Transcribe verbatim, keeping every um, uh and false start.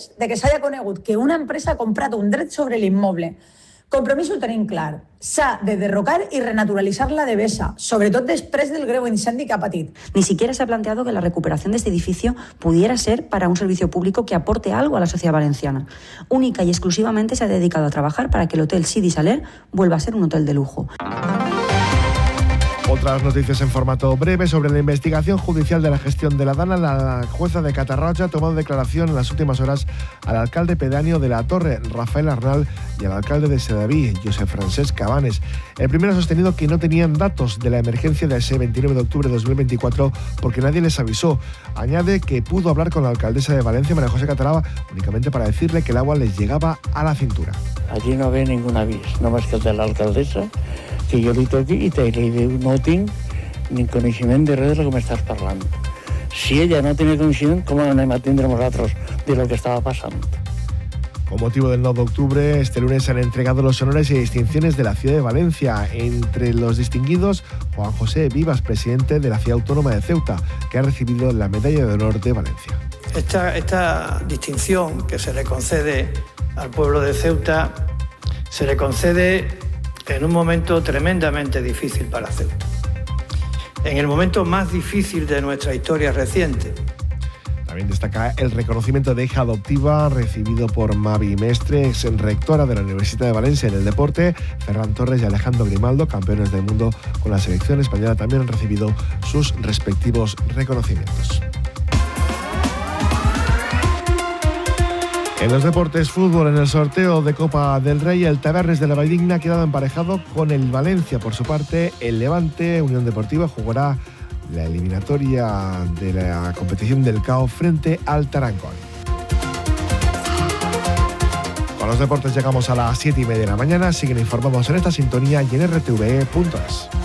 després de que s'hagi conegut que una empresa ha comprat un dret sobre l'immoble. Compromís ho tenim clar. S'ha de derrocar y renaturalizar la Devesa, sobretot després del greu incendi que ha patit. Ni siquiera se ha planteado que la recuperación de este edificio pudiera ser para un servicio público que aporte algo a la sociedad valenciana. Única y exclusivamente se ha dedicado a trabajar para que el Hotel Sidi Saler vuelva a ser un hotel de lujo. Otras noticias en formato breve sobre la investigación judicial de la gestión de la Dana. La jueza de Catarroja ha tomado declaración en las últimas horas al alcalde pedáneo de La Torre, Rafael Arnal, y al alcalde de Sedaví, Josep Francesc Cabanes. El primero ha sostenido que no tenían datos de la emergencia de ese veintinueve de octubre de dos mil veinticuatro porque nadie les avisó. Añade que pudo hablar con la alcaldesa de Valencia, María José Catalaba, únicamente para decirle que el agua les llegaba a la cintura. Allí no ve ningún aviso, nomás que el de la alcaldesa, que jo li toqui i te li diu no tinc ni coneixement de res de lo que m'estàs parlant. Si ella no tiene coneixement, com anem a tindre nosaltres de lo que estaba pasando? Con motivo del nueve de octubre, este lunes se han entregado los honores y distinciones de la ciudad de Valencia. Entre los distinguidos, Juan José Vivas, presidente de la Ciudad Autónoma de Ceuta, que ha recibido la Medalla de Honor de Valencia. Esta, esta distinción que se le concede al pueblo de Ceuta, se le concede en un momento tremendamente difícil para Ceuta. En el momento más difícil de nuestra historia reciente. También destaca el reconocimiento de hija adoptiva recibido por Mavi Mestre, ex rectora de la Universidad de Valencia en el deporte. Ferran Torres y Alejandro Grimaldo, campeones del mundo con la selección española, también han recibido sus respectivos reconocimientos. En los deportes, fútbol, en el sorteo de Copa del Rey, el Tabernes de la Valldigna ha quedado emparejado con el Valencia. Por su parte, el Levante Unión Deportiva jugará la eliminatoria de la competición del C A O frente al Tarancón. Con los deportes llegamos a las siete y media de la mañana. Siguen informados en esta sintonía y en R T V E punto es.